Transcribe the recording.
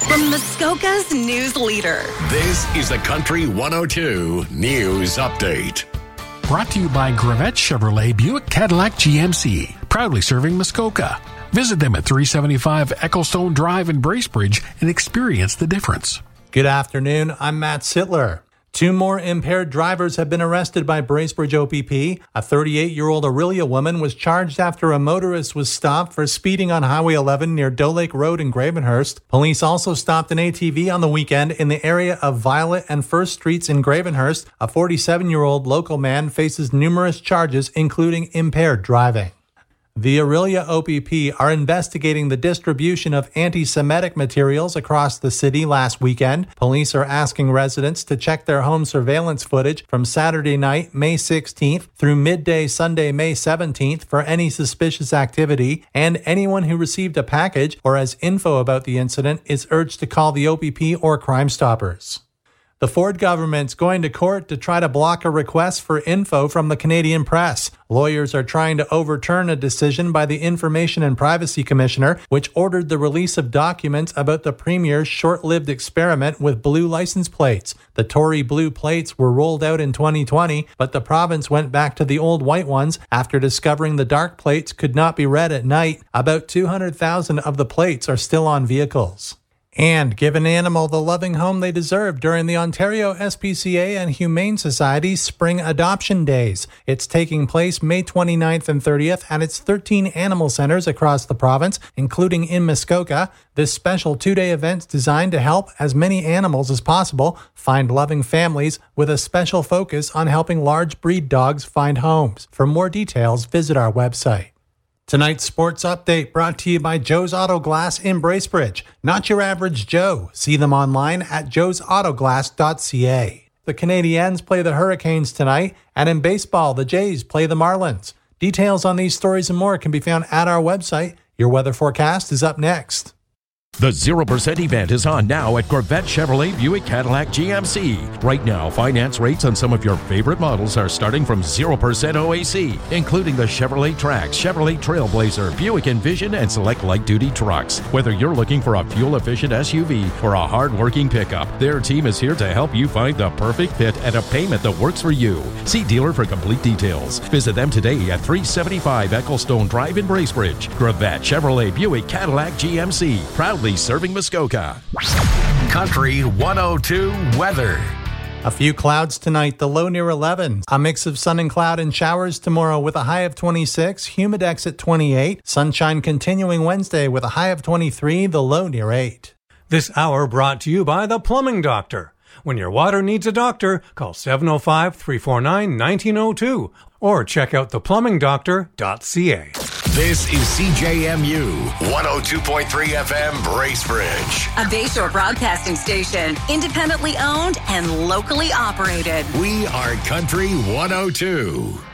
From Muskoka's news leader. This is the Country 102 News Update. Brought to you by Gravette Chevrolet Buick Cadillac GMC, proudly serving Muskoka. Visit them at 375 Ecclestone Drive in Bracebridge and experience the difference. Good afternoon, I'm Matt Sittler. 2 more impaired drivers have been arrested by Bracebridge OPP. A 38-year-old Orillia woman was charged after a motorist was stopped for speeding on Highway 11 near Doe Lake Road in Gravenhurst. Police also stopped an ATV on the weekend in the area of Violet and First Streets in Gravenhurst. A 47-year-old local man faces numerous charges, including impaired driving. The Orillia OPP are investigating the distribution of anti-Semitic materials across the city last weekend. Police are asking residents to check their home surveillance footage from Saturday night, May 16th through midday Sunday, May 17th for any suspicious activity, and anyone who received a package or has info about the incident is urged to call the OPP or Crime Stoppers. The Ford government's going to court to try to block a request for info from the Canadian press. Lawyers are trying to overturn a decision by the Information and Privacy Commissioner, which ordered the release of documents about the Premier's short-lived experiment with blue license plates. The Tory blue plates were rolled out in 2020, but the province went back to the old white ones after discovering the dark plates could not be read at night. About 200,000 of the plates are still on vehicles. And give an animal the loving home they deserve during the Ontario SPCA and Humane Society's Spring Adoption Days. It's taking place May 29th and 30th at its 13 animal centers across the province, including in Muskoka. This special 2-day event's designed to help as many animals as possible find loving families, with a special focus on helping large breed dogs find homes. For more details, visit our website. Tonight's sports update brought to you by Joe's Auto Glass in Bracebridge. Not your average Joe. See them online at joesautoglass.ca. The Canadiens play the Hurricanes tonight, and in baseball, the Jays play the Marlins. Details on these stories and more can be found at our website. Your weather forecast is up next. The 0% event is on now at Gravette Chevrolet Buick Cadillac GMC. Right now, finance rates on some of your favorite models are starting from 0% OAC, including the Chevrolet Trax, Chevrolet Trailblazer, Buick Envision, and select light-duty trucks. Whether you're looking for a fuel-efficient SUV or a hard-working pickup, their team is here to help you find the perfect fit at a payment that works for you. See dealer for complete details. Visit them today at 375 Ecclestone Drive in Bracebridge. Gravette Chevrolet Buick Cadillac GMC, proudly serving Muskoka. Country 102 weather. A few clouds tonight, the low near 11. A mix of sun and cloud and showers tomorrow with a high of 26, humidex at 28. Sunshine continuing Wednesday with a high of 23, the low near 8. This hour brought to you by The Plumbing Doctor. When your water needs a doctor, call 705-349-1902 or check out theplumbingdoctor.ca. This is CJMU 102.3 FM Bracebridge. A Bayshore broadcasting station, independently owned and locally operated. We are Country 102.